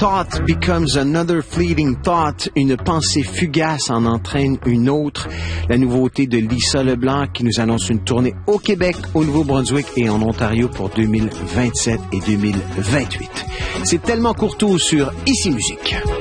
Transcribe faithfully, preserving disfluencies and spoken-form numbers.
thought becomes another fleeting thought. Une pensée fugace en entraîne une autre. La nouveauté de Lisa Leblanc qui nous annonce une tournée au Québec, au Nouveau-Brunswick et en Ontario pour deux mille vingt-sept et deux mille vingt-huit. C'est Tellement Courtois sur Ici Musique.